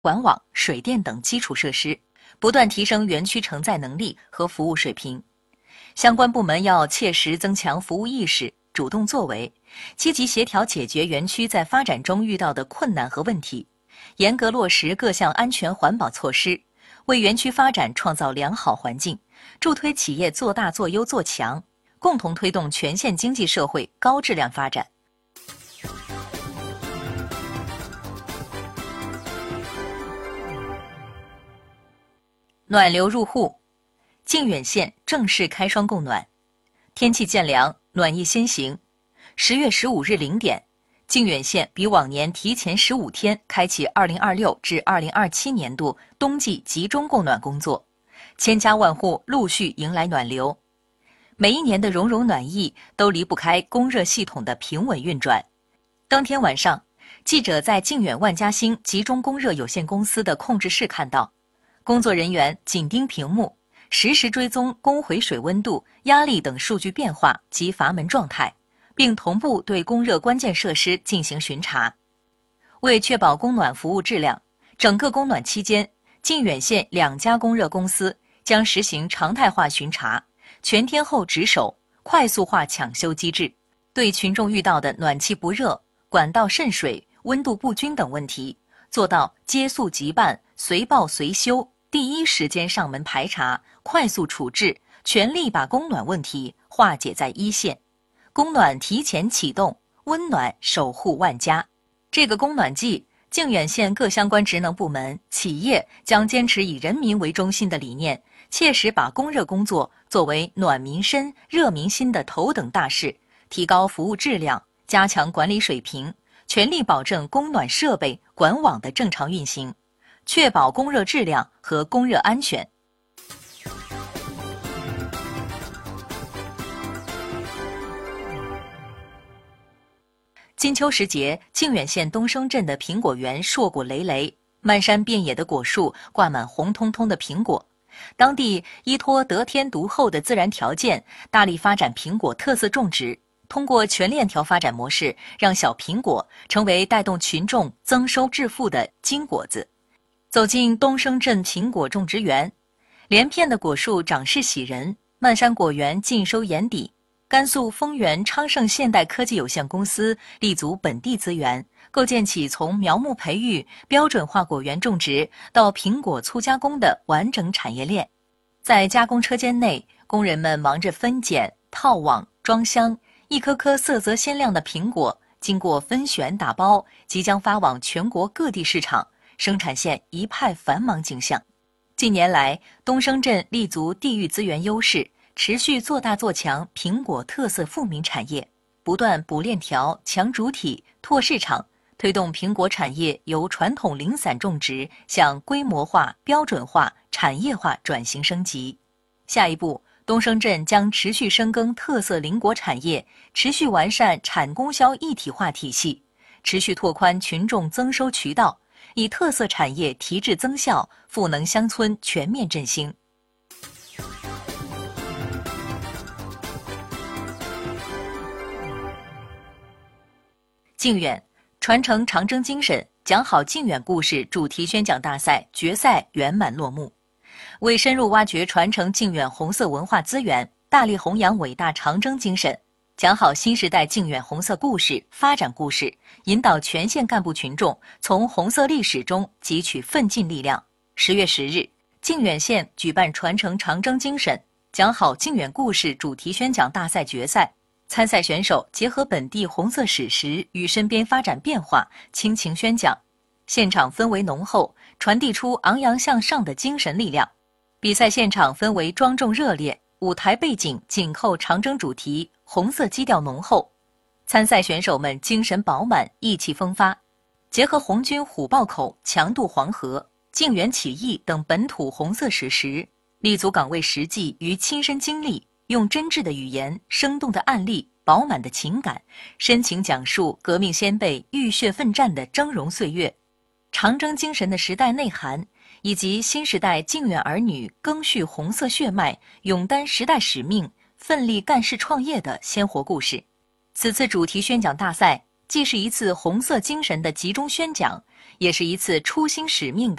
管网、水电等基础设施，不断提升园区承载能力和服务水平。相关部门要切实增强服务意识，主动作为，积极协调解决园区在发展中遇到的困难和问题，严格落实各项安全环保措施，为园区发展创造良好环境，助推企业做大做优做强，共同推动全县经济社会高质量发展。暖流入户，靖远县正式开霜供暖。天气渐凉，暖意先行。10月15日0点，靖远县比往年提前15天开启2026至2027年度冬季集中供暖工作，千家万户陆续迎来暖流。每一年的融融暖意都离不开供热系统的平稳运转。当天晚上，记者在靖远万家兴集中供热有限公司的控制室看到，工作人员紧盯屏幕，实时追踪供回水温度、压力等数据变化及阀门状态，并同步对供热关键设施进行巡查。为确保供暖服务质量，整个供暖期间，靖远县2家供热公司将实行常态化巡查、全天候值守、快速化抢修机制，对群众遇到的暖气不热、管道渗水、温度不均等问题，做到接速即办、随报随修，第一时间上门排查，快速处置，全力把供暖问题化解在一线。供暖提前启动，温暖守护万家。这个供暖季，靖远县各相关职能部门、企业将坚持以人民为中心的理念，切实把供热工作作为暖民身、热民心的头等大事，提高服务质量，加强管理水平，全力保证供暖设备、管网的正常运行，确保供热质量和供热安全。金秋时节，靖远县东升镇的苹果园硕果累累，漫山遍野的果树挂满红彤彤的苹果。当地依托得天独厚的自然条件，大力发展苹果特色种植，通过全链条发展模式，让小苹果成为带动群众增收致富的金果子。走进东升镇苹果种植园，连片的果树长势喜人，漫山果园尽收眼底。甘肃丰源昌盛现代科技有限公司立足本地资源，构建起从苗木培育、标准化果园种植到苹果粗加工的完整产业链。在加工车间内，工人们忙着分拣、套网、装箱，一颗颗色泽鲜亮的苹果经过分选打包，即将发往全国各地市场，生产线一派繁忙景象。近年来，东升镇立足地域资源优势，持续做大做强苹果特色富民产业，不断补链条、强主体、拓市场，推动苹果产业由传统零散种植向规模化、标准化、产业化转型升级。下一步，东升镇将持续深耕特色零果产业，持续完善产供销一体化体系，持续拓宽群众增收渠道，以特色产业提质增效，赋能乡村全面振兴。靖远传承长征精神，讲好靖远故事主题宣讲大赛决赛圆满落幕。为深入挖掘传承靖远红色文化资源，大力弘扬伟大长征精神，讲好新时代靖远红色故事、发展故事，引导全县干部群众从红色历史中汲取奋进力量。10月10日，靖远县举办传承长征精神，讲好靖远故事主题宣讲大赛决赛。参赛选手结合本地红色史实与身边发展变化，倾情宣讲，现场氛围浓厚，传递出昂扬向上的精神力量。比赛现场氛围庄重热烈，舞台背景紧扣长征主题，红色基调浓厚。参赛选手们精神饱满，意气风发，结合红军虎豹口、强渡黄河、靖远起义等本土红色史实，立足岗位实际与亲身经历，用真挚的语言、生动的案例、饱满的情感，深情讲述革命先辈浴血奋战的峥嵘岁月，长征精神的时代内涵，以及新时代靖远儿女赓续红色血脉、勇担时代使命、奋力干事创业的鲜活故事。此次主题宣讲大赛既是一次红色精神的集中宣讲， 也是一次初心使命的